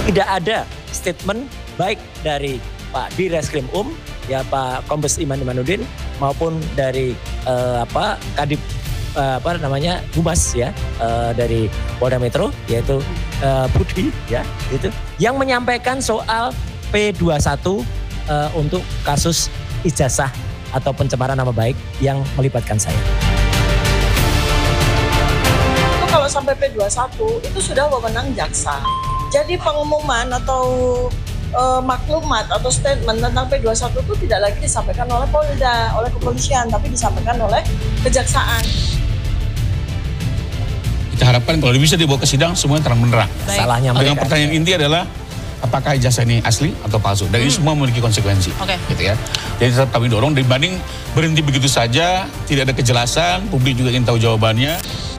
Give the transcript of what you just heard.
Tidak ada statement baik dari Pak Direskrim ya Pak Kombes Iman Imanuddin maupun dari Kadip Humas ya dari Polda Metro yaitu Budi ya itu yang menyampaikan soal P21 untuk kasus ijazah atau pencemaran nama baik yang melibatkan saya. Itu kalau sampai P21 itu sudah wewenang jaksa. Jadi pengumuman atau maklumat atau statement tentang P21 itu tidak lagi disampaikan oleh Polda, oleh kepolisian, tapi disampaikan oleh kejaksaan. Kita harapkan kalau bisa dibawa ke sidang semuanya terang benderang. Salahnya dengan mereka. pertanyaan inti adalah apakah ijazah ini asli atau palsu, dan ini semua memiliki konsekuensi. Gitu ya. Jadi tetap kami dorong dibanding berhenti begitu saja, tidak ada kejelasan, publik juga ingin tahu jawabannya.